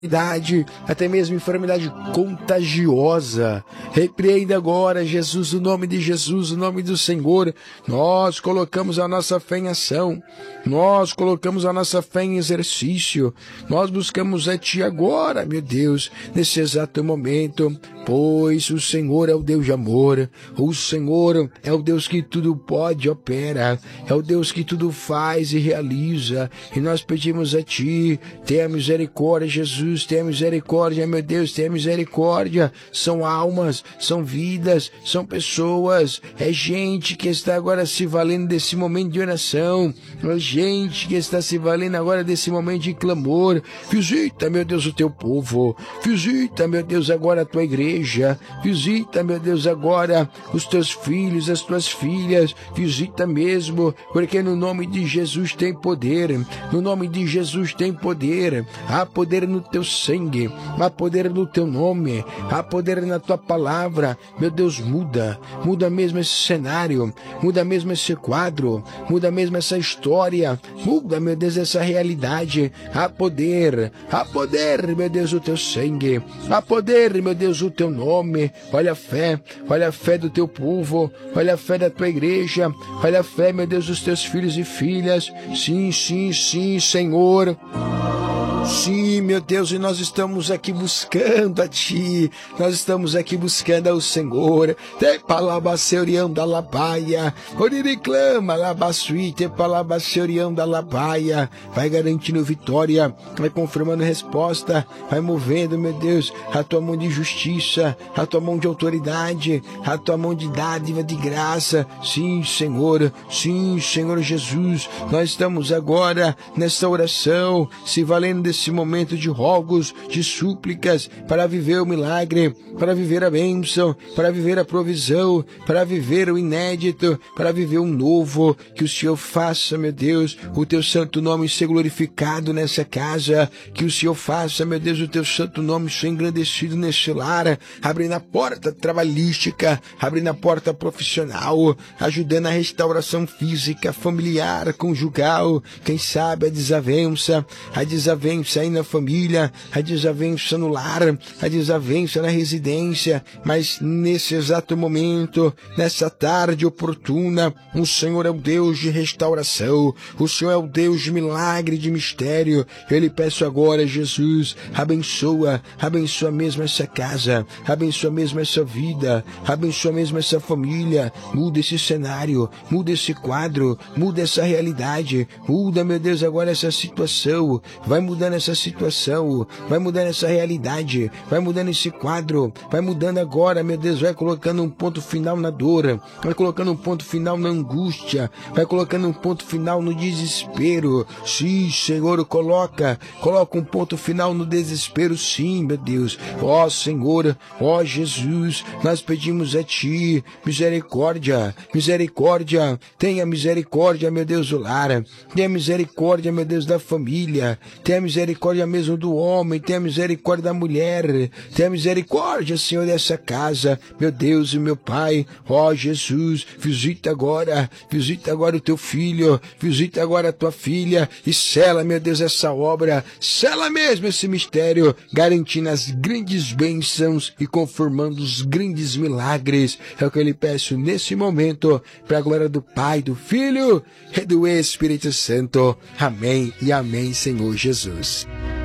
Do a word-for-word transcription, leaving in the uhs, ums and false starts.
enfermidade, até mesmo enfermidade contagiosa. Repreenda agora, Jesus, o nome de Jesus, o nome do Senhor. Nós colocamos a nossa fé em ação, nós colocamos a nossa fé em exercício, nós buscamos a Ti agora, meu Deus, nesse exato momento, pois o Senhor é o Deus de amor, o Senhor é o Deus que tudo pode, opera, é o Deus que tudo faz e realiza, e nós pedimos a Ti, tenha misericórdia, Jesus, tenha misericórdia, meu Deus, tenha misericórdia. São almas, são vidas, são pessoas, é gente que está agora se valendo desse momento de oração, é gente que está se valendo agora desse momento de clamor. Visita, meu Deus, o Teu povo, visita, meu Deus, agora a Tua igreja, visita, meu Deus, agora os Teus filhos, as Tuas filhas, visita mesmo, porque no nome de Jesus tem poder, no nome de Jesus tem poder, há poder no Teu sangue, há poder no Teu nome, há poder na Tua palavra. Meu Deus, muda, muda mesmo esse cenário, muda mesmo esse quadro, muda mesmo essa história, muda, meu Deus, essa realidade. Há poder, há poder, meu Deus, o Teu sangue, há poder, meu Deus, o Teu nome. Olha a fé, olha a fé do Teu povo, olha a fé da Tua igreja, olha a fé, meu Deus, dos Teus filhos e filhas. Sim, sim, sim, Senhor. Sim, meu Deus, e nós estamos aqui buscando a Ti, nós estamos aqui buscando ao Senhor. Te palabaceurião da labaia, oririclama labasui, te palabaceurião da labaia. Vai garantindo vitória, vai confirmando resposta, vai movendo, meu Deus, a Tua mão de justiça, a Tua mão de autoridade, a Tua mão de dádiva, de graça. Sim, Senhor, sim, Senhor Jesus, nós estamos agora nessa oração, se valendo desse momento de rogos, de súplicas, para viver o milagre, para viver a bênção, para viver a provisão, para viver o inédito, para viver um novo. Que o Senhor faça, meu Deus, o Teu santo nome ser glorificado nessa casa, que o Senhor faça, meu Deus, o Teu santo nome ser engrandecido nesse lar, abrindo a porta trabalhística, abrindo a porta profissional, ajudando a restauração física, familiar, conjugal, quem sabe a desavença, a desavença aí na família, a desavença no lar, a desavença na residência, mas nesse exato momento, nessa tarde oportuna, o Senhor é o Deus de restauração, o Senhor é o Deus de milagre, de mistério. Eu lhe peço agora, Jesus, abençoa, abençoa mesmo essa casa, abençoa mesmo essa vida, abençoa mesmo essa família, muda esse cenário, muda esse quadro, muda essa realidade, muda, meu Deus, agora essa situação, vai mudando essa situação, vai mudando essa realidade, vai mudando esse quadro, vai mudando agora, meu Deus, vai colocando um ponto final na dor, vai colocando um ponto final na angústia, vai colocando um ponto final no desespero. Sim, Senhor, coloca, coloca um ponto final no desespero, sim, meu Deus. Ó Senhor, ó Jesus, nós pedimos a Ti, misericórdia, misericórdia, tenha misericórdia, meu Deus, do lar, tenha misericórdia, meu Deus, da família, tenha misericórdia mesmo do homem, tenha misericórdia da mulher, tenha misericórdia, Senhor, dessa casa, meu Deus e meu Pai. Ó Jesus, visita agora, visita agora o Teu filho, visita agora a Tua filha e sela, meu Deus, essa obra, sela mesmo esse mistério, garantindo as grandes bênçãos e confirmando os grandes milagres. É o que eu lhe peço nesse momento, para a glória do Pai, do Filho e do Espírito Santo. Amém e amém, Senhor Jesus.